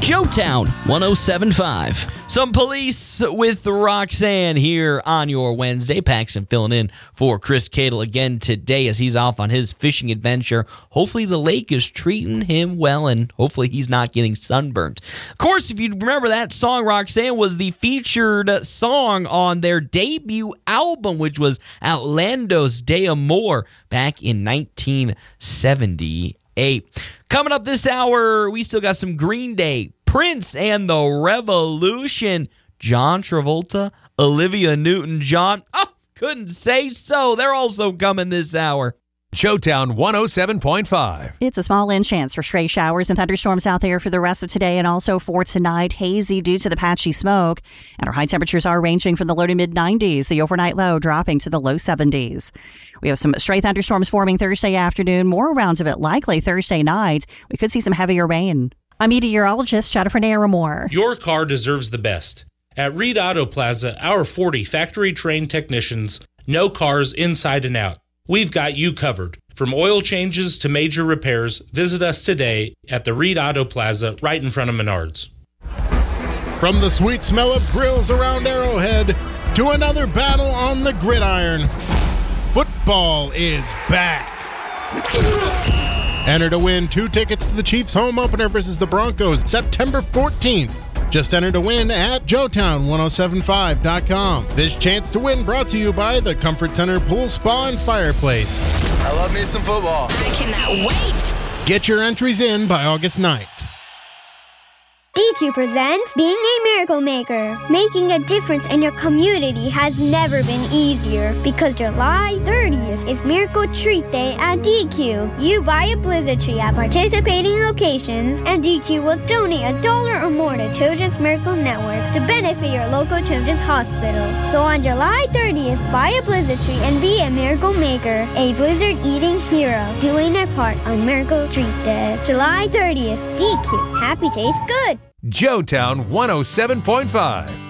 Showtown 107.5. Some Police with Roxanne here on your Wednesday. Paxton filling in for Chris Cadle again today as he's off on his fishing adventure. Hopefully the lake is treating him well and hopefully he's not getting sunburnt. Of course, if you remember, that song, Roxanne, was the featured song on their debut album, which was Outlandos de Amor back in 1978. Coming up this hour, we still got some Green Day, Prince and the Revolution, John Travolta, Olivia Newton-John. Oh, couldn't say so. They're also coming this hour. Showtown 107.5. It's a small chance for stray showers and thunderstorms out there for the rest of today and also for tonight. Hazy due to the patchy smoke. And our high temperatures are ranging from the low to mid-90s, the overnight low dropping to the low 70s. We have some stray thunderstorms forming Thursday afternoon. More rounds of it likely Thursday night. We could see some heavier rain. I'm meteorologist Jennifer Naramore. Your car deserves the best. At Reed Auto Plaza, our 40 factory-trained technicians know cars inside and out. We've got you covered. From oil changes to major repairs, visit us today at the Reed Auto Plaza right in front of Menards. From the sweet smell of grills around Arrowhead to another battle on the gridiron, football is back. Enter to win 2 tickets to the Chiefs home opener versus the Broncos September 14th. Just enter to win at Joetown1075.com. This chance to win brought to you by the Comfort Center Pool Spa and Fireplace. I love me some football. I cannot wait. Get your entries in by August 9th. DQ presents Being a Miracle Maker. Making a difference in your community has never been easier because July 30th is Miracle Treat Day at DQ. You buy a Blizzard tree at participating locations and DQ will donate $1 or more to Children's Miracle Network to benefit your local children's hospital. So on July 30th, buy a Blizzard tree and be a Miracle Maker, a Blizzard eating hero, doing their part on Miracle Treat Day. July 30th, DQ. Happy tastes good. Joetown 107.5.